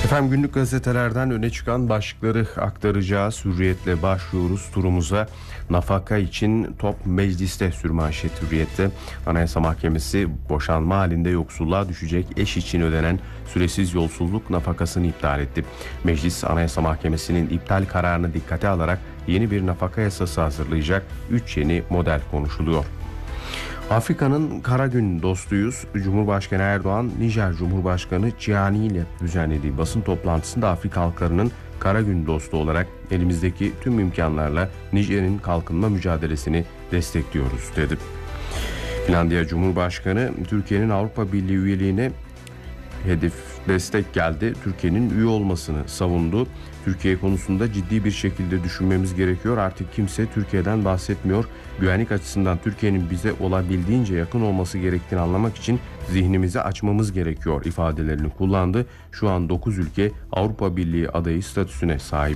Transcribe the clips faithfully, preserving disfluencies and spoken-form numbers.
Efendim, günlük gazetelerden öne çıkan başlıkları aktaracağız. Hürriyetle başlıyoruz turumuza. Nafaka için top mecliste sürmanşet Hürriyet'te. Anayasa Mahkemesi boşanma halinde yoksulluğa düşecek eş için ödenen süresiz yolsuzluk nafakasını iptal etti. Meclis Anayasa Mahkemesi'nin iptal kararını dikkate alarak yeni bir nafaka yasası hazırlayacak. Üç yeni model konuşuluyor. Afrika'nın kara gün dostuyuz. Cumhurbaşkanı Erdoğan, Nijer Cumhurbaşkanı Ciani ile düzenlediği basın toplantısında Afrika halklarının kara gün dostu olarak elimizdeki tüm imkanlarla Nijer'in kalkınma mücadelesini destekliyoruz dedi. Finlandiya Cumhurbaşkanı, Türkiye'nin Avrupa Birliği üyeliğine hedef destek geldi. Türkiye'nin üye olmasını savundu. Türkiye konusunda ciddi bir şekilde düşünmemiz gerekiyor. Artık kimse Türkiye'den bahsetmiyor. Güvenlik açısından Türkiye'nin bize olabildiğince yakın olması gerektiğini anlamak için zihnimizi açmamız gerekiyor ifadelerini kullandı. Şu an dokuz ülke Avrupa Birliği adayı statüsüne sahip.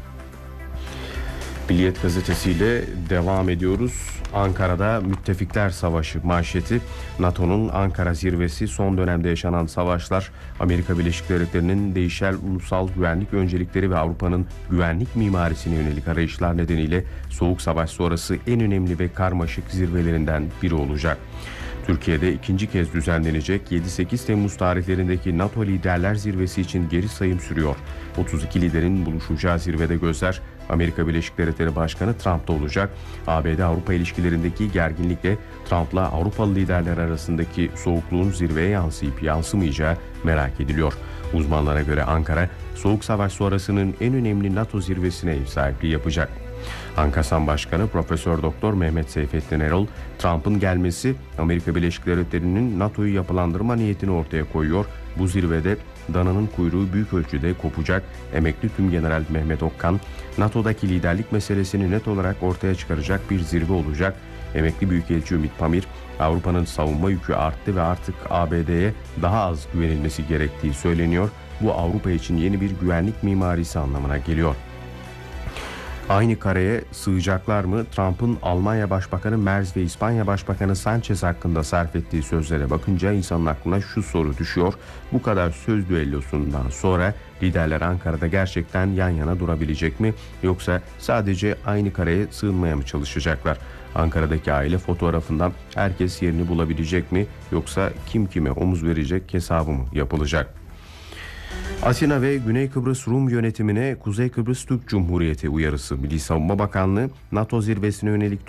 Milliyet gazetesiyle devam ediyoruz. Ankara'da müttefikler savaşı manşeti. NATO'nun Ankara zirvesi, son dönemde yaşanan savaşlar, Amerika Birleşik Devletleri'nin değişen ulusal güvenlik öncelikleri ve Avrupa'nın güvenlik mimarisine yönelik arayışlar nedeniyle Soğuk Savaş sonrası en önemli ve karmaşık zirvelerinden biri olacak. Türkiye'de ikinci kez düzenlenecek yedi sekiz Temmuz tarihlerindeki NATO Liderler Zirvesi için geri sayım sürüyor. otuz iki liderin buluşacağı zirvede gözler Amerika Birleşik Devletleri Başkanı Trump'ta olacak. A B D-Avrupa ilişkilerindeki gerginlikle Trump'la Avrupalı liderler arasındaki soğukluğun zirveye yansıyıp yansımayacağı merak ediliyor. Uzmanlara göre Ankara, Soğuk Savaş sonrasının en önemli NATO zirvesine ev sahipliği yapacak. Ankasan Başkanı Profesör Doktor Mehmet Seyfettin Erol, Trump'ın gelmesi Amerika Birleşik Devletleri'nin NATO'yu yapılandırma niyetini ortaya koyuyor. Bu zirvede dananın kuyruğu büyük ölçüde kopacak. Emekli Tümgeneral Mehmet Okkan, NATO'daki liderlik meselesini net olarak ortaya çıkaracak bir zirve olacak. Emekli Büyükelçi Ümit Pamir, Avrupa'nın savunma yükü arttı ve artık A B D'ye daha az güvenilmesi gerektiği söyleniyor. Bu Avrupa için yeni bir güvenlik mimarisi anlamına geliyor. Aynı kareye sığacaklar mı? Trump'ın Almanya Başbakanı Merz ve İspanya Başbakanı Sanchez hakkında sarf ettiği sözlere bakınca insanın aklına şu soru düşüyor. Bu kadar söz düellosundan sonra liderler Ankara'da gerçekten yan yana durabilecek mi? Yoksa sadece aynı kareye sığınmaya mı çalışacaklar? Ankara'daki aile fotoğrafından herkes yerini bulabilecek mi? Yoksa kim kime omuz verecek hesabı mı yapılacak? Atina ve Güney Kıbrıs Rum yönetimine Kuzey Kıbrıs Türk Cumhuriyeti uyarısı. Milli Savunma Bakanlığı, NATO zirvesine yönelik